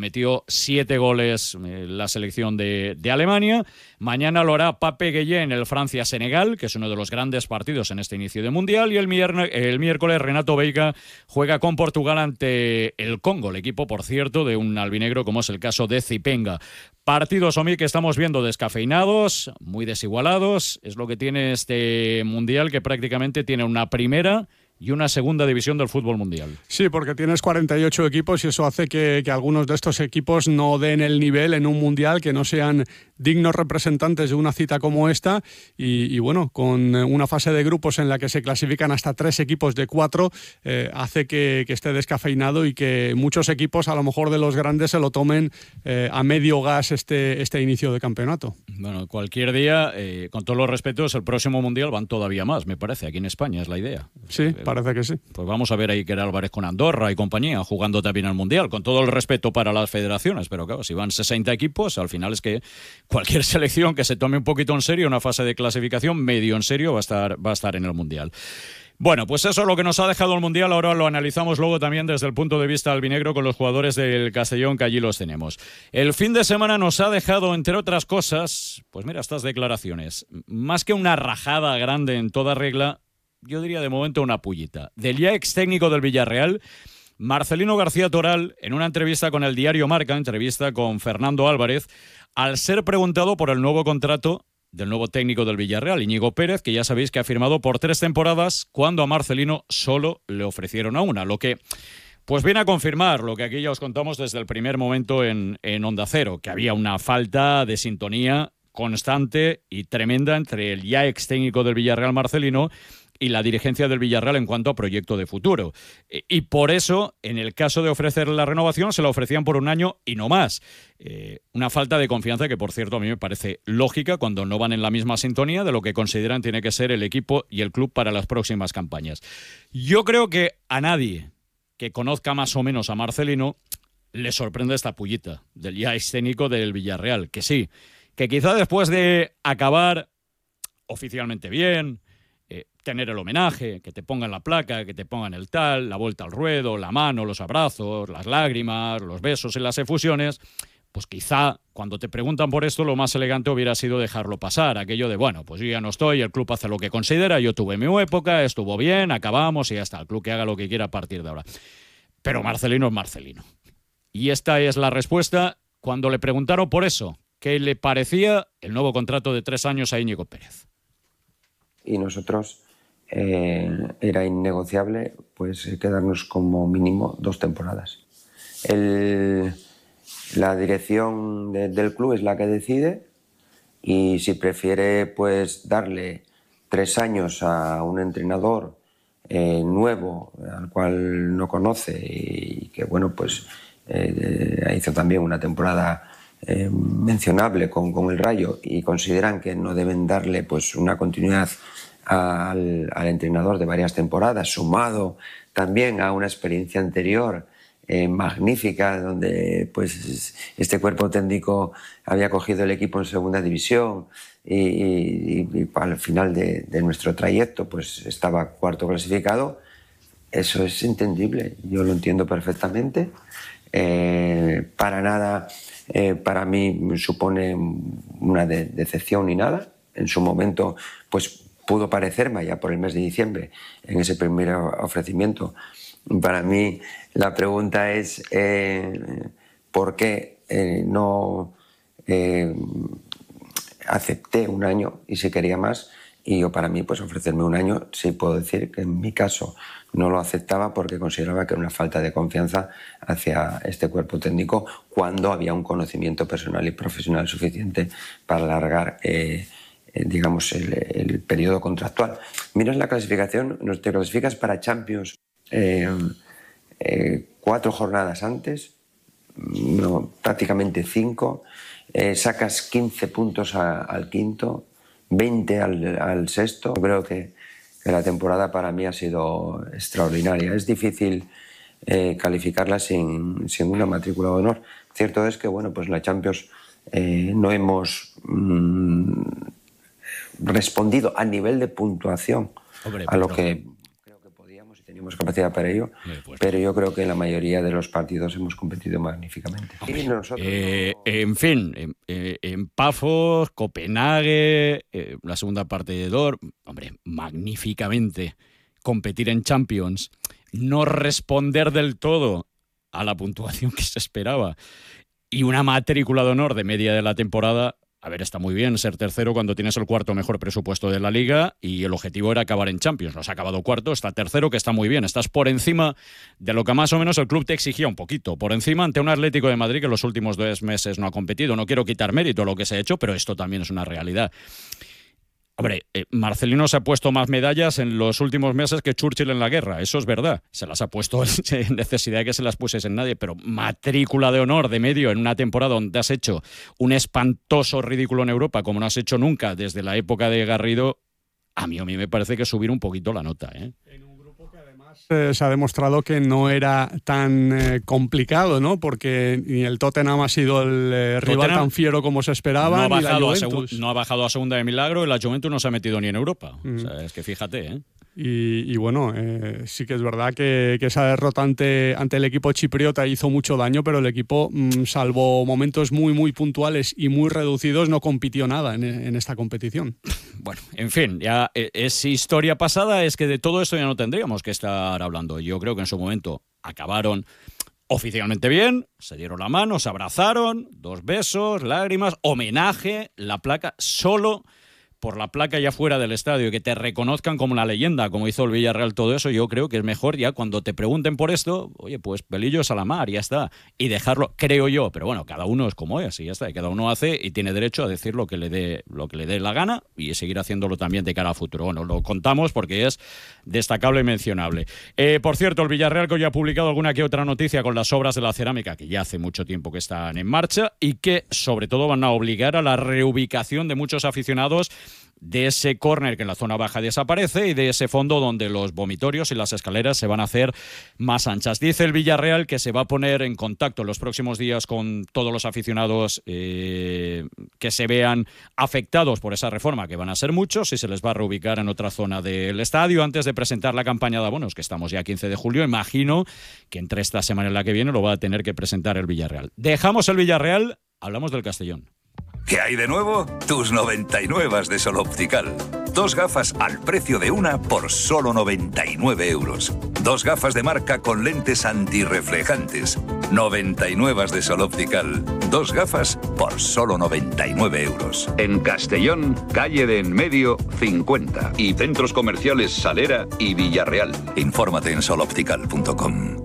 metió 7 goles la selección de Alemania. Mañana lo hará Pape Gueye en el Francia-Senegal, que es uno de los grandes partidos en este inicio de Mundial. Y el miércoles Renato Veiga juega con Portugal ante el Congo, el equipo, por cierto, de un albinegro como es el caso de Zipenga. Partidos, Omi, que estamos viendo descafeinados, muy desigualados. Es lo que tiene este Mundial, que prácticamente tiene una primera y una segunda división del fútbol mundial. Sí, porque tienes 48 equipos y eso hace que algunos de estos equipos no den el nivel en un mundial, que no sean dignos representantes de una cita como esta y bueno, con una fase de grupos en la que se clasifican hasta 3 equipos de 4, hace que esté descafeinado y que muchos equipos, a lo mejor de los grandes, se lo tomen a medio gas este inicio de campeonato. Bueno, cualquier día, con todos los respetos, el próximo mundial van todavía más, me parece, aquí en España, es la idea. Sí, parece que sí. Pues vamos a ver a Iker Álvarez con Andorra y compañía, jugando también al mundial, con todo el respeto para las federaciones, pero claro, si van 60 equipos, al final es que cualquier selección que se tome un poquito en serio una fase de clasificación medio en serio va a estar en el mundial. Bueno, pues eso es lo que nos ha dejado el Mundial. Ahora lo analizamos luego también desde el punto de vista albinegro con los jugadores del Castellón, que allí los tenemos. El fin de semana nos ha dejado, entre otras cosas, pues mira, estas declaraciones. Más que una rajada grande en toda regla, yo diría de momento una pullita. Del ya ex técnico del Villarreal, Marcelino García Toral, en una entrevista con el diario Marca, entrevista con Fernando Álvarez, al ser preguntado por el nuevo contrato del nuevo técnico del Villarreal, Íñigo Pérez, que ya sabéis que ha firmado por 3 temporadas, cuando a Marcelino solo le ofrecieron a una, lo que pues viene a confirmar lo que aquí ya os contamos desde el primer momento en Onda Cero, que había una falta de sintonía constante y tremenda entre el ya ex técnico del Villarreal, Marcelino, y la dirigencia del Villarreal en cuanto a proyecto de futuro. Y por eso, en el caso de ofrecer la renovación, se la ofrecían por 1 año y no más. Una falta de confianza que, por cierto, a mí me parece lógica cuando no van en la misma sintonía de lo que consideran tiene que ser el equipo y el club para las próximas campañas. Yo creo que a nadie que conozca más o menos a Marcelino le sorprende esta pullita del ya ex técnico del Villarreal, que sí, que quizá después de acabar oficialmente bien, tener el homenaje, que te pongan la placa, que te pongan el tal, la vuelta al ruedo, la mano, los abrazos, las lágrimas, los besos y las efusiones, pues quizá cuando te preguntan por esto lo más elegante hubiera sido dejarlo pasar, aquello de, bueno, pues yo ya no estoy, el club hace lo que considera, yo tuve mi época, estuvo bien, acabamos y ya está, el club que haga lo que quiera a partir de ahora. Pero Marcelino es Marcelino. Y esta es la respuesta cuando le preguntaron por eso, qué le parecía el nuevo contrato de 3 años a Íñigo Pérez. Y nosotros era innegociable pues quedarnos como mínimo 2 temporadas. La dirección del club es la que decide y si prefiere pues darle 3 años a un entrenador nuevo al cual no conoce y que bueno pues hizo también una temporada mencionable con el Rayo y consideran que no deben darle pues una continuidad al entrenador de varias temporadas, sumado también a una experiencia anterior magnífica, donde pues este cuerpo técnico había cogido el equipo en segunda división y al final de nuestro trayecto pues estaba 4º clasificado. Eso es entendible, yo lo entiendo perfectamente. Para nada para mí supone una decepción ni nada. En su momento pues pudo parecerme allá por el mes de diciembre en ese primer ofrecimiento. Para mí la pregunta es ¿por qué no acepté 1 año y si quería más? Y yo para mí pues ofrecerme 1 año, sí puedo decir que en mi caso no lo aceptaba porque consideraba que era una falta de confianza hacia este cuerpo técnico cuando había un conocimiento personal y profesional suficiente para alargar digamos el periodo contractual. Miras la clasificación, no te clasificas para Champions 4 jornadas antes, no, prácticamente 5, sacas 15 puntos al quinto, 20 al sexto. Creo que la temporada para mí ha sido extraordinaria. Es difícil calificarla sin una matrícula de honor. Cierto es que bueno, pues en la Champions no hemos respondido a nivel de puntuación a lo que creo que podíamos y Tenemos capacidad para ello, pero yo creo que en la mayoría de los partidos hemos competido magníficamente. En fin, en Pafos, Copenhague, la segunda parte de Dor, hombre, magníficamente. Competir en Champions, no responder del todo a la puntuación que se esperaba y una matrícula de honor de media de la temporada. A ver, está muy bien ser tercero cuando tienes el cuarto mejor presupuesto de la Liga y el objetivo era acabar en Champions. No has acabado cuarto, está tercero, que está muy bien. Estás por encima de lo que más o menos el club te exigía un poquito. Por encima ante un Atlético de Madrid que en los últimos 2 meses no ha competido. No quiero quitar mérito a lo que se ha hecho, pero esto también es una realidad. Hombre, Marcelino se ha puesto más medallas en los últimos meses que Churchill en la guerra, eso es verdad. Se las ha puesto sin necesidad de que se las pusiesen nadie, pero matrícula de honor de medio en una temporada donde has hecho un espantoso ridículo en Europa, como no has hecho nunca desde la época de Garrido, a mí me parece que subir un poquito la nota, ¿eh? Se ha demostrado que no era tan complicado, ¿no? Porque ni el Tottenham ha sido el rival tan fiero como se esperaba, no ni la Juventus. No ha bajado a segunda de milagro y la Juventus no se ha metido ni en Europa. O sea, es que fíjate, ¿eh? Y bueno, sí que es verdad que esa derrota ante el equipo chipriota hizo mucho daño, pero el equipo, salvo momentos muy puntuales y muy reducidos, no compitió nada en esta competición. Bueno, en fin, ya es historia pasada, es que de todo esto ya no tendríamos que estar hablando. Yo creo que en su momento acabaron oficialmente bien, se dieron la mano, se abrazaron, 2 besos, lágrimas, homenaje, la placa, solo por la placa ya fuera del estadio, que te reconozcan como la leyenda, como hizo el Villarreal, todo eso, yo creo que es mejor ya cuando te pregunten por esto, oye, pues pelillos a la mar, ya está, y dejarlo, creo yo, pero bueno, cada uno es como es, y ya está, y cada uno hace y tiene derecho a decir lo que le dé la gana y seguir haciéndolo también de cara a futuro. Bueno, lo contamos porque es destacable y mencionable. Por cierto, el Villarreal que hoy ha publicado alguna que otra noticia con las obras de la cerámica, que ya hace mucho tiempo que están en marcha y que sobre todo van a obligar a la reubicación de muchos aficionados de ese córner que en la zona baja desaparece y de ese fondo donde los vomitorios y las escaleras se van a hacer más anchas. Dice el Villarreal que se va a poner en contacto en los próximos días con todos los aficionados que se vean afectados por esa reforma, que van a ser muchos, y se les va a reubicar en otra zona del estadio antes de presentar la campaña de abonos, que estamos ya 15 de julio. Imagino que entre esta semana y la que viene lo va a tener que presentar el Villarreal. Dejamos el Villarreal, hablamos del Castellón. ¿Qué hay de nuevo? Tus 99 de Sol Optical. 2 gafas al precio de una por solo 99 euros. 2 gafas de marca con lentes antirreflejantes. 99 de Sol Optical. 2 gafas por solo 99 euros. En Castellón, calle de Enmedio 50. Y centros comerciales Salera y Villarreal. Infórmate en soloptical.com.